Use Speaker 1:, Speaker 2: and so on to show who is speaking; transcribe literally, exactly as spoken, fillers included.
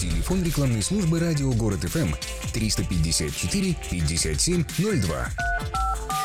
Speaker 1: Телефон рекламной службы «Радио Город ФМ» триста пятьдесят четыре пятьдесят семь ноль два.